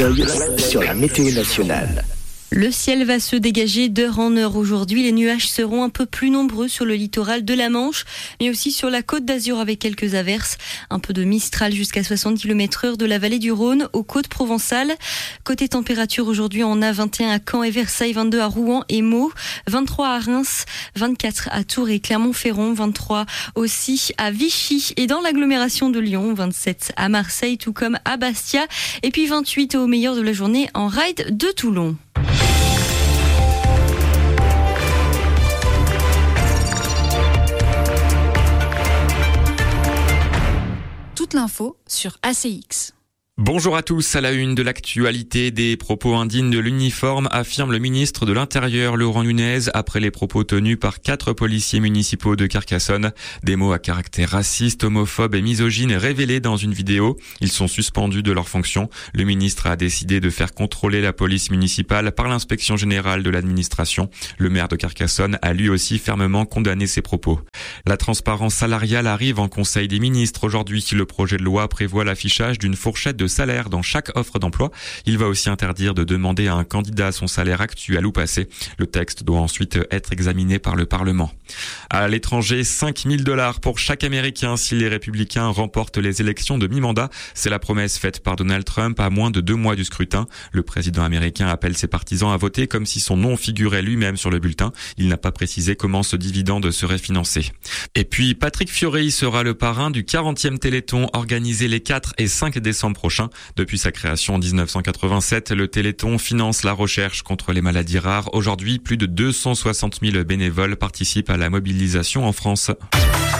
Sur la météo nationale. Le ciel va se dégager d'heure en heure aujourd'hui. Les nuages seront un peu plus nombreux sur le littoral de la Manche, mais aussi sur la côte d'Azur avec quelques averses. Un peu de Mistral jusqu'à 60 km/h de la vallée du Rhône aux côtes provençales. Côté température, aujourd'hui, on a 21 à Caen et Versailles, 22 à Rouen et Meaux, 23 à Reims, 24 à Tours et Clermont-Ferrand, 23 aussi à Vichy et dans l'agglomération de Lyon, 27 à Marseille, tout comme à Bastia, et puis 28 au meilleur de la journée en ride de Toulon. Toute l'info sur ACX. Bonjour à tous, à la une de l'actualité, des propos indignes de l'uniforme, affirme le ministre de l'Intérieur Laurent Nunez après les propos tenus par 4 policiers municipaux de Carcassonne. Des mots à caractère raciste, homophobe et misogyne révélés dans une vidéo. Ils sont suspendus de leurs fonctions. Le ministre a décidé de faire contrôler la police municipale par l'inspection générale de l'administration. Le maire de Carcassonne a lui aussi fermement condamné ces propos. La transparence salariale arrive en Conseil des ministres aujourd'hui. Le projet de loi prévoit l'affichage d'une fourchette de salaire dans chaque offre d'emploi. Il va aussi interdire de demander à un candidat son salaire actuel ou passé. Le texte doit ensuite être examiné par le Parlement. À l'étranger, $5 000 pour chaque Américain si les Républicains remportent les élections de mi-mandat. C'est la promesse faite par Donald Trump à moins de 2 mois du scrutin. Le président américain appelle ses partisans à voter comme si son nom figurait lui-même sur le bulletin. Il n'a pas précisé comment ce dividende serait financé. Et puis, Patrick Fiori sera le parrain du 40e Téléthon organisé les 4 et 5 décembre prochains. Depuis sa création en 1987, le Téléthon finance la recherche contre les maladies rares. Aujourd'hui, plus de 260 000 bénévoles participent à la mobilisation en France.